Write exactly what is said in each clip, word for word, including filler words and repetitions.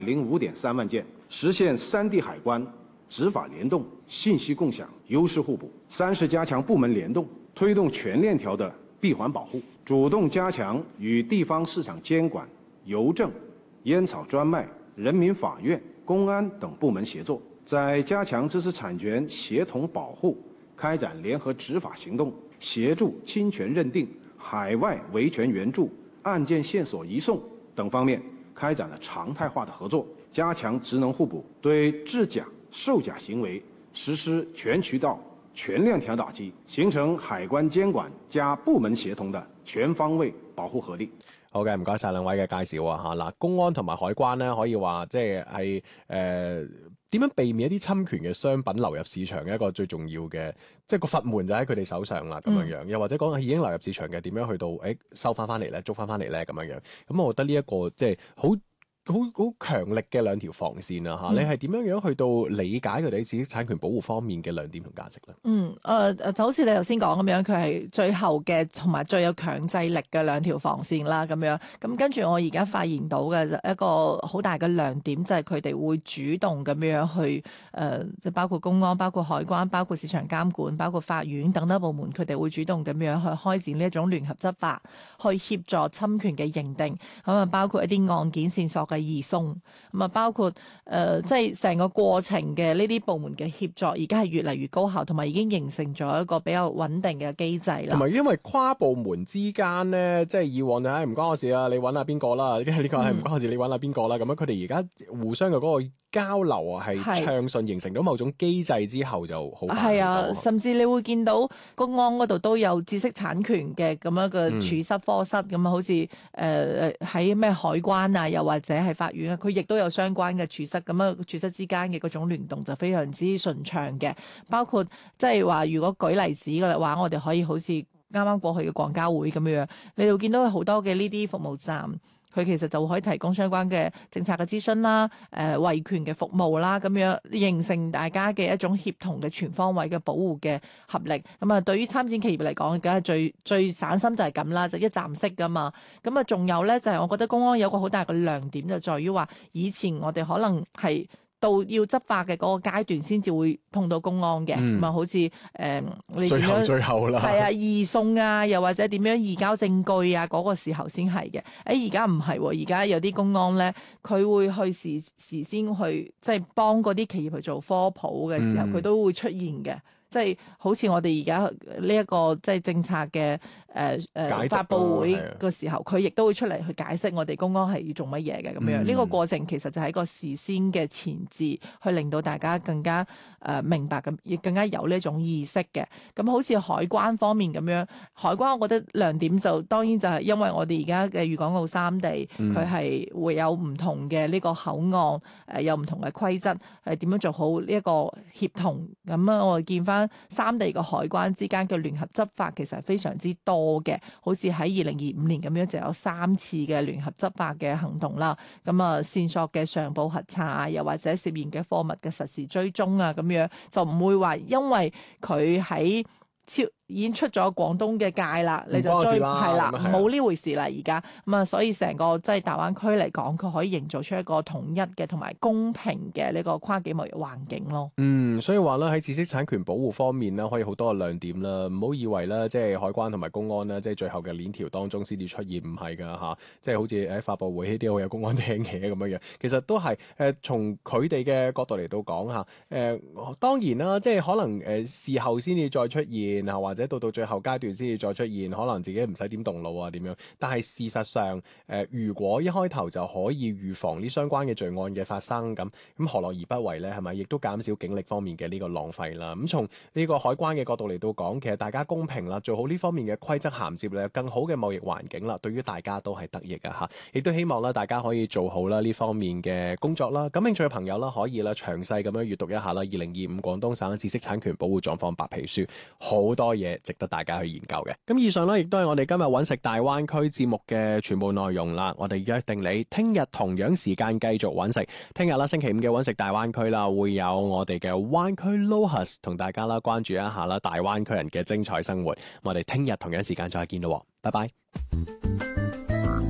零五点三万件，实现三地海关执法联动、信息共享、优势互补。三是加强部门联动，推动全链条的闭环保护，主动加强与地方市场监管、邮政、烟草专卖、人民法院、公安等部门协作，在加强知识产权协同保护、开展联合执法行动、协助侵权认定、海外维权援助、案件线索移送等方面开展了常态化的合作，加强职能互补，对制假、售假行为实施全渠道、全链条打擊，形成海關監管加部門協同的全方位保護合力。 好嘅，唔該晒兩位嘅介紹啊嚇嗱，公安同埋海關咧可以話即係係誒點樣避免一啲侵權嘅商品流入市場嘅一個最重要嘅，即係個閥門就喺佢哋手上啦咁樣樣，又或者講已經流入市場嘅點樣去到誒收翻翻嚟咧，捉翻翻嚟咧咁樣樣，咁我覺得呢一個即係好好好強力嘅兩條防線啊！嚇、嗯，你係點樣樣去到理解佢哋知識產權保護方面嘅亮點同價值咧？ 嗯，誒、呃、就好似你頭先講咁樣，佢係最後嘅同埋最有強制力嘅兩條防線啦，咁樣。咁跟住我而家發現到嘅一個好大嘅亮點，就係佢哋會主動咁樣去誒，即、呃、係包括公安、包括海關、包括市場監管、包括法院等等部門，佢哋會主動咁樣去開展呢一種聯合執法，去協助侵權嘅認定。咁啊，包括一啲案件線索嘅移送，咁啊包括誒，即係成個過程嘅呢啲部門嘅協作，而家係越嚟越高效，同埋已經形成咗一個比較穩定嘅機制啦。 同埋因為跨部門之間咧，即係以往就係唔關我事啊，你揾下邊個啦，跟住呢個係唔關我事，你揾下邊個啦，咁樣佢哋而家互相嘅嗰個交流啊，係暢順，形成咗某種機制之後就好。 係啊，甚至你會見到公安嗰度都有知識產權嘅咁樣嘅處室科室，咁啊、嗯、好似誒誒喺咩海關啊，又或者係法院啊，佢亦都有相關嘅處室，咁啊處室之間嘅嗰種聯動就非常之順暢嘅。包括即係話，如果舉例子嘅話，我哋可以好似啱啱過去嘅廣交會咁樣，你會見到好多嘅呢啲服務站。佢其實就可以提供相關嘅政策嘅諮詢啦，誒、呃、維權嘅服務啦，咁樣形成大家嘅一種協同嘅全方位嘅保護嘅合力。咁啊，對於參展企業嚟講，梗係最最省心就係咁啦，就一站式噶嘛。咁啊，仲有咧就係、是、我覺得公安有個好大嘅亮點，就在於話以前我哋可能係到要執法嘅嗰個階段先至會碰到公安嘅，咁啊、嗯、好似誒、呃、你點樣最後最後啦，係啊移送啊，又或者點樣移交證據啊，嗰、那個時候先係嘅。誒而家唔係喎，而家有啲公安咧，佢會去時時先去即係幫嗰啲企業去做科普嘅時候，佢、嗯、都會出現嘅。即係好似我哋而家呢一個即係政策嘅誒誒發佈會個時候，佢亦都會出嚟去解釋我哋公安係要做乜嘢嘅咁樣。呢、嗯、個過程其實就係一個事先嘅前置，去令到大家更加誒、呃、明白咁，亦更加有呢一種意識嘅。咁好似海關方面咁樣，海關我覺得亮點就當然就係因為我哋而家嘅粵港澳三地，佢係、嗯、會有唔同嘅呢個口岸，誒、呃、有唔同嘅規則，係點樣做好呢一個協同。咁啊，我見翻三地嘅海關之間嘅聯合執法其實係非常之多嘅，好似喺二零二五年咁樣就有三次嘅聯合執法嘅行動啦。咁啊，線索嘅上報核查啊，又或者涉嫌嘅貨物嘅實時追蹤啊，咁樣就唔會話因為佢喺超已經出咗廣東嘅界啦，你就追係啦，冇呢回事啦而家咁啊，所以成個即係大灣區嚟講，佢可以營造出一個統一嘅同埋公平嘅呢個跨境貿易環境咯。 嗯，所以話咧喺知識產權保護方面咧，可以好多嘅亮點啦。唔好以為咧，即係海關同埋公安咧，即係最後嘅鏈條當中先至出現，唔係㗎嚇。即係好似喺發佈會呢啲好有公安聽嘅咁樣樣，其實都係誒、呃、從佢哋嘅角度嚟到講嚇。誒、呃、當然啦，即係可能誒、呃、事後先至再出現啊，或者到到最後階段先至再出現，可能自己唔使點動腦啊點樣。但係事實上，誒、呃、如果一開頭就可以預防呢相關嘅罪案嘅發生，咁咁何樂而不為咧？係咪？亦都減少警力方面嘅呢個浪費啦。咁從呢個海關嘅角度嚟到講，其實大家公平啦，做好呢方面嘅規則銜接咧，更好嘅貿易環境啦，對於大家都係得益啊！嚇，亦都希望咧大家可以做好啦呢方面嘅工作啦。感興趣嘅朋友啦，可以啦詳細咁樣閱讀一下啦，二零二五廣東省知識產權保護狀況白皮書，好多嘢值得大家去研究嘅。咁以上咧，亦都係我哋今日揾食大灣區節目嘅全部內容啦。我哋約定你聽日同樣時間繼續揾食。聽日啦，星期五嘅揾食大灣區啦，會有我哋嘅灣區 Lohas 同大家啦關注一下啦大灣區人嘅精彩生活。我哋聽日同樣時間再見咯，拜拜。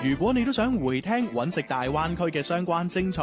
如果你都想回聽揾食大灣區嘅相關精彩